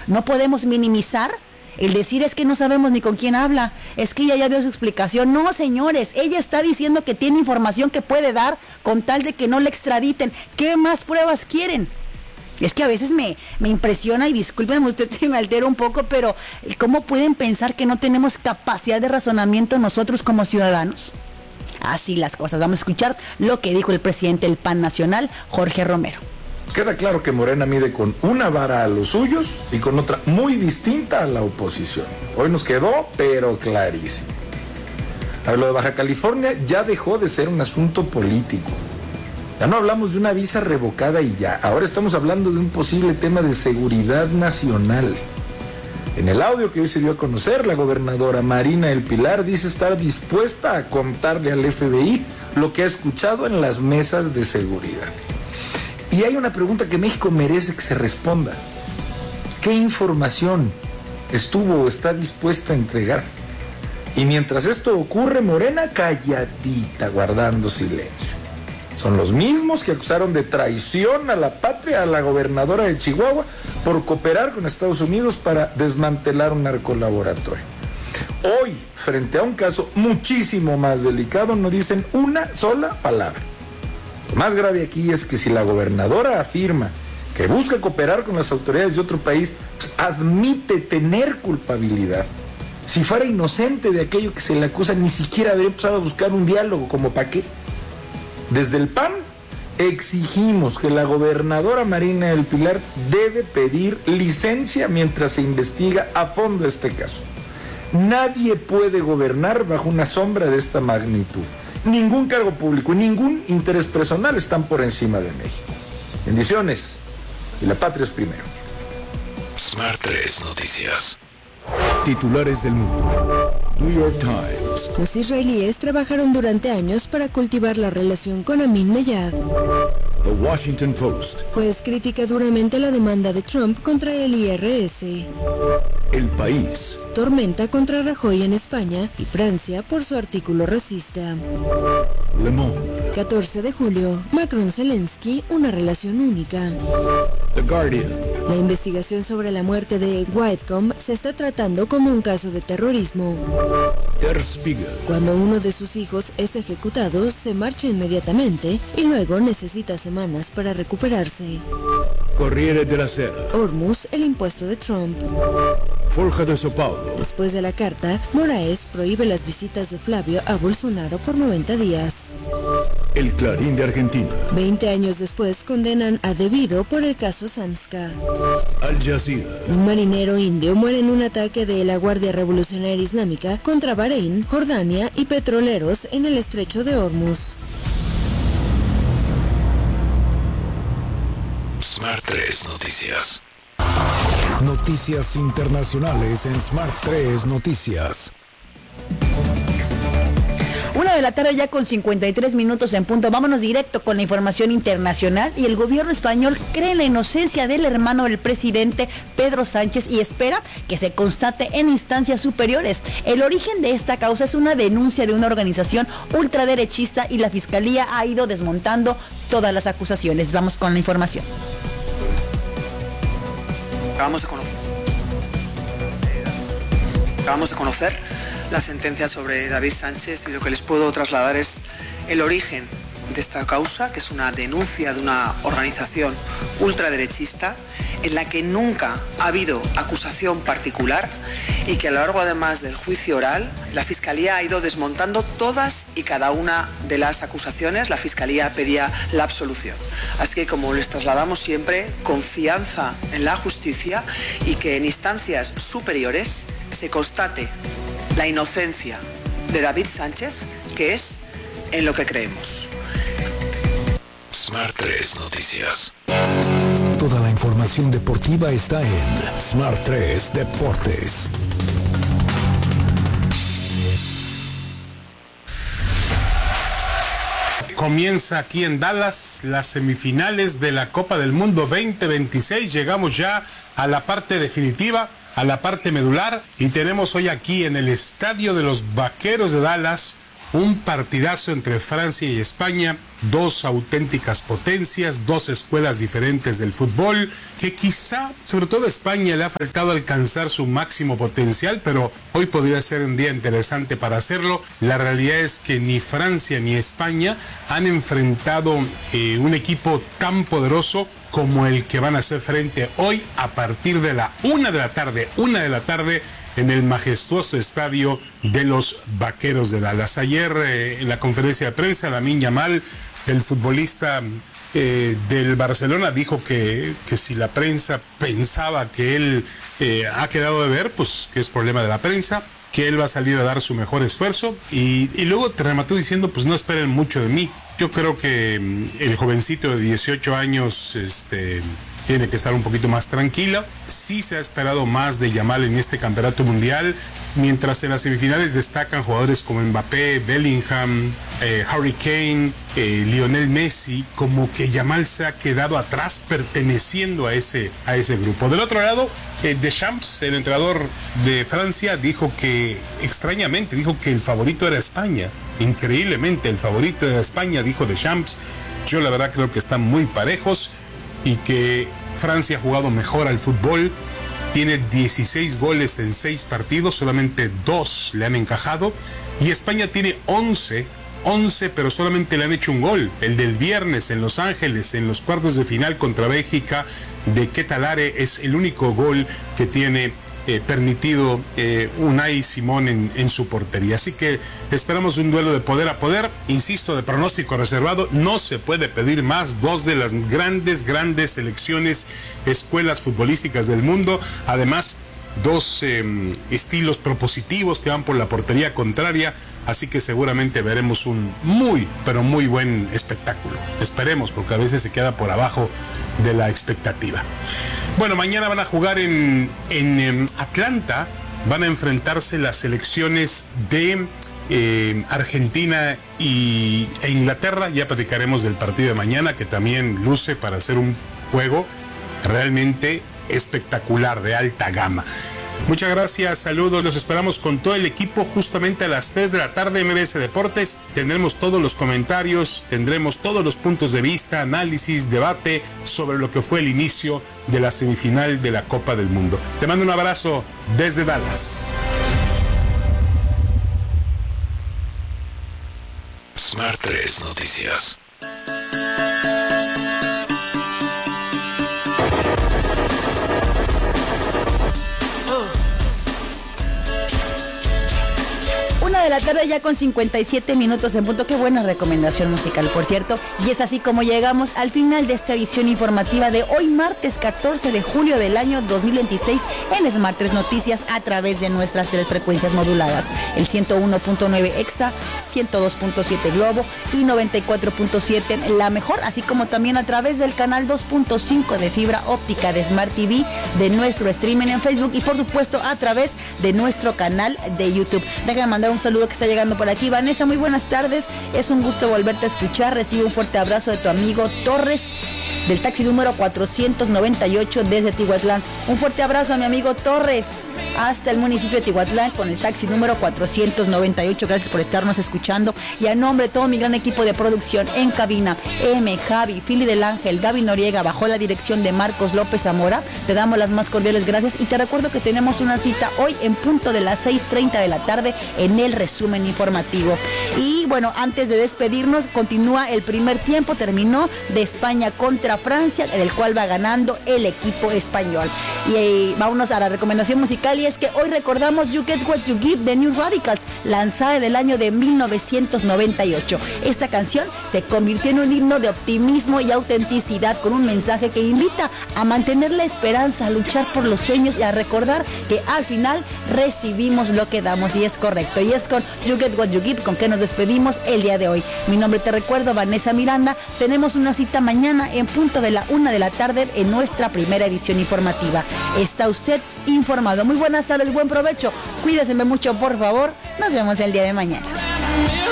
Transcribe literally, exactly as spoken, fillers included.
No podemos minimizar el decir es que no sabemos ni con quién habla, es que ella ya dio su explicación. No, señores, ella está diciendo que tiene información que puede dar con tal de que no la extraditen. ¿Qué más pruebas quieren? Es que a veces me, me impresiona, y discúlpenme usted si me altero un poco, pero ¿cómo pueden pensar que no tenemos capacidad de razonamiento nosotros como ciudadanos? Así las cosas. Vamos a escuchar lo que dijo el presidente del P A N Nacional, Jorge Romero. Queda claro que Morena mide con una vara a los suyos y con otra muy distinta a la oposición. Hoy nos quedó, pero clarísimo. A ver, lo de Baja California ya dejó de ser un asunto político. Ya no hablamos de una visa revocada y ya. Ahora estamos hablando de un posible tema de seguridad nacional. En el audio que hoy se dio a conocer, la gobernadora Marina del Pilar dice estar dispuesta a contarle al F B I lo que ha escuchado en las mesas de seguridad. Y hay una pregunta que México merece que se responda. ¿Qué información estuvo o está dispuesta a entregar? Y mientras esto ocurre, Morena calladita, guardando silencio. Son los mismos que acusaron de traición a la patria a la gobernadora de Chihuahua por cooperar con Estados Unidos para desmantelar un narcolaboratorio. Hoy, frente a un caso muchísimo más delicado, no dicen una sola palabra. Lo más grave aquí es que si la gobernadora afirma que busca cooperar con las autoridades de otro país, pues admite tener culpabilidad. Si fuera inocente de aquello que se le acusa, ni siquiera habría empezado a buscar un diálogo, ¿como para qué? Desde el P A N exigimos que la gobernadora Marina del Pilar debe pedir licencia mientras se investiga a fondo este caso. Nadie puede gobernar bajo una sombra de esta magnitud. Ningún cargo público y ningún interés personal están por encima de México. Bendiciones. Y la patria es primero. Smart tres Noticias. Titulares del mundo. New York Times. Los israelíes trabajaron durante años para cultivar la relación con Amin Neyad. The Washington Post. Juez critica duramente la demanda de Trump contra el I R S. El País. Tormenta contra Rajoy en España y Francia por su artículo racista. Le Monde. catorce de julio. Macron-Zelensky, una relación única. The Guardian. La investigación sobre la muerte de Whitcomb se está tratando como un caso de terrorismo. Der Spiegel. Cuando uno de sus hijos es ejecutado, se marcha inmediatamente y luego necesita semanas para recuperarse. Corriere della Sera. Hormuz, el impuesto de Trump. Folha de São Paulo. Después de la carta, Moraes prohíbe las visitas de Flavio a Bolsonaro por noventa días. El Clarín de Argentina. Veinte años después condenan a Debido por el caso Sanska. Al Jazeera. Un marinero indio muere en un ataque de la Guardia Revolucionaria Islámica contra Bahrein, Jordania y petroleros en el estrecho de Hormuz. Smart tres Noticias. Noticias internacionales en Smart tres Noticias. Una de la tarde ya con cincuenta y tres minutos en punto. Vámonos directo con la información internacional. Y el gobierno español cree en la inocencia del hermano del presidente, Pedro Sánchez, y espera que se constate en instancias superiores. El origen de esta causa es una denuncia de una organización ultraderechista y la fiscalía ha ido desmontando todas las acusaciones. Vamos con la información. Acabamos de conocer, acabamos de conocer la sentencia sobre David Sánchez y lo que les puedo trasladar es el origen de esta causa, que es una denuncia de una organización ultraderechista en la que nunca ha habido acusación particular y que a lo largo además del juicio oral la Fiscalía ha ido desmontando todas y cada una de las acusaciones. La Fiscalía pedía la absolución. Así que, como les trasladamos siempre, confianza en la justicia y que en instancias superiores se constate la inocencia de David Sánchez, que es en lo que creemos. Smart tres Noticias. Toda la información deportiva está en Smart tres Deportes. Comienza aquí en Dallas las semifinales de la Copa del Mundo veinte veintiséis. Llegamos ya a la parte definitiva, a la parte medular, y tenemos hoy aquí en el estadio de los Vaqueros de Dallas un partidazo entre Francia y España, dos auténticas potencias, dos escuelas diferentes del fútbol, que quizá, sobre todo a España, le ha faltado alcanzar su máximo potencial, pero hoy podría ser un día interesante para hacerlo. La realidad es que ni Francia ni España han enfrentado eh, un equipo tan poderoso como el que van a hacer frente hoy a partir de la una de la tarde, una de la tarde en el majestuoso estadio de los Vaqueros de Dallas. Ayer eh, en la conferencia de prensa, Lamine Yamal, el futbolista eh, del Barcelona, dijo que, que si la prensa pensaba que él eh, ha quedado de ver, pues que es problema de la prensa, que él va a salir a dar su mejor esfuerzo, y, y luego te remató diciendo, pues no esperen mucho de mí. Yo creo que el jovencito de dieciocho años este, tiene que estar un poquito más tranquilo. Sí se ha esperado más de Yamal en este campeonato mundial, mientras en las semifinales destacan jugadores como Mbappé, Bellingham, eh, Harry Kane, eh, Lionel Messi, como que Yamal se ha quedado atrás perteneciendo a ese, a ese grupo. Del otro lado, eh, Deschamps, el entrenador de Francia, dijo que, extrañamente, dijo que el favorito era España. Increíblemente, el favorito era España, dijo Deschamps. Yo la verdad creo que están muy parejos y que Francia ha jugado mejor al fútbol. Tiene dieciséis goles en seis partidos, solamente dos le han encajado. Y España tiene once, once, pero solamente le han hecho un gol. El del viernes en Los Ángeles, en los cuartos de final contra Bélgica, de Ketalare, es el único gol que tiene Eh, permitido eh, Unai Simón en, en su portería. Así que esperamos un duelo de poder a poder, insisto, de pronóstico reservado. No se puede pedir más. Dos de las grandes, grandes selecciones, escuelas futbolísticas del mundo, además dos eh, estilos propositivos que van por la portería contraria, así que seguramente veremos un muy, pero muy buen espectáculo. Esperemos, porque a veces se queda por abajo de la expectativa. Bueno, mañana van a jugar en, en, en Atlanta, van a enfrentarse las selecciones de eh, Argentina y, e Inglaterra. Ya platicaremos del partido de mañana, que también luce para hacer un juego realmente espectacular, de alta gama. Muchas gracias, saludos, los esperamos con todo el equipo justamente a las tres de la tarde, M B S Deportes. Tendremos todos los comentarios, tendremos todos los puntos de vista, análisis, debate sobre lo que fue el inicio de la semifinal de la Copa del Mundo. Te mando un abrazo desde Dallas. Smart tres Noticias. Una de la tarde ya con cincuenta y siete minutos en punto. Qué buena recomendación musical, por cierto. Y es así como llegamos al final de esta edición informativa de hoy, martes catorce de julio del año dos mil veintiséis, en Smart tres Noticias, a través de nuestras tres frecuencias moduladas. El ciento uno punto nueve Exa, ciento dos punto siete Globo y noventa y cuatro punto siete La Mejor, así como también a través del canal dos punto cinco de fibra óptica de Smart T V, de nuestro streaming en Facebook y por supuesto a través de nuestro canal de YouTube. Déjame mandar un saludo que está llegando por aquí. Vanessa, muy buenas tardes. Es un gusto volverte a escuchar. Recibe un fuerte abrazo de tu amigo Torres, del taxi número cuatrocientos noventa y ocho desde Tihuatlán. Un fuerte abrazo a mi amigo Torres hasta el municipio de Tihuatlán con el taxi número cuatrocientos noventa y ocho. Gracias por estarnos escuchando. Y a nombre de todo mi gran equipo de producción en cabina, M, Javi, Fili del Ángel, Gaby Noriega, bajo la dirección de Marcos López Zamora, te damos las más cordiales gracias y te recuerdo que tenemos una cita hoy en punto de las seis treinta de la tarde en el resumen informativo. Y bueno, antes de despedirnos, continúa el primer tiempo, terminó de España contra Francia, en el cual va ganando el equipo español. Y eh, vámonos a la recomendación musical, y es que hoy recordamos You Get What You Give de New Radicals, lanzada del año de mil novecientos noventa y ocho. Esta canción se convirtió en un himno de optimismo y autenticidad, con un mensaje que invita a mantener la esperanza, a luchar por los sueños y a recordar que al final recibimos lo que damos, y es correcto. Y es con You Get What You Give con que nos despedimos el día de hoy. Mi nombre, te recuerdo, Vanessa Miranda. Tenemos una cita mañana en punto de la una de la tarde en nuestra primera edición informativa. Está usted informado. Muy buenas tardes, buen provecho. Cuídese mucho, por favor. Nos vemos el día de mañana.